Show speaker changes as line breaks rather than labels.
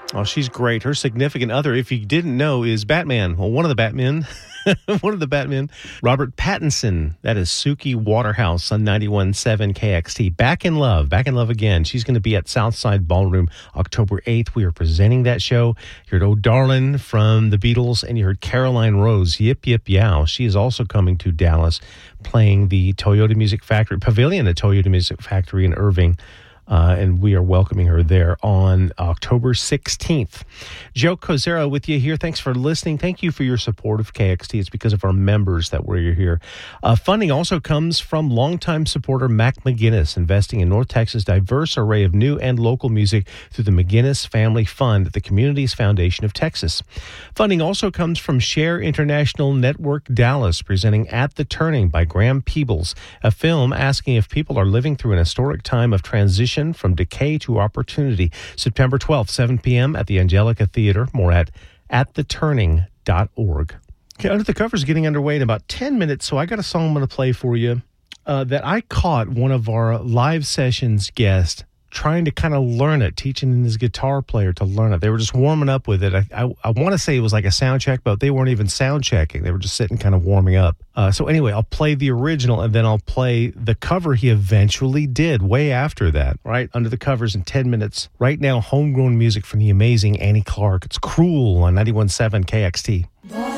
Oh, she's great. Her significant other, if you didn't know, is Batman. Well, one of the Batmen. One of the Batmen, Robert Pattinson. That is Suki Waterhouse on 91.7 KXT. Back in Love again. She's going to be at Southside Ballroom October 8th. We are presenting that show. You heard Oh Darlin' from the Beatles, and you heard Caroline Rose, Yip Yip Yow. She is also coming to Dallas, playing the Toyota Music Factory Pavilion at Toyota Music Factory in Irving. And we are welcoming her there on October 16th. Joe Kozera with you here. Thanks for listening. Thank you for your support of KXT. It's because of our members that we're here. Funding also comes from longtime supporter Mac McGinnis, investing in North Texas' diverse array of new and local music through the McGinnis Family Fund at the Communities Foundation of Texas. Funding also comes from Share International Network Dallas, presenting At the Turning by Graham Peebles, a film asking if people are living through an historic time of transition from decay to opportunity. September 12th, 7 p.m. at the Angelica Theater. More at attheturning.org. Okay, Under the Cover is getting underway in about 10 minutes, so I got a song I'm going to play for you that I caught one of our live sessions guests trying to kind of learn it, teaching his guitar player to learn it. They were just warming up with it. I want to say it was like a sound check, but they weren't even sound checking. They were just sitting kind of warming up. So anyway, I'll play the original, and then I'll play the cover he eventually did way after that, right? Under the Covers in 10 minutes. Right now, homegrown music from the amazing Annie Clark. It's Cruel on 91.7 KXT.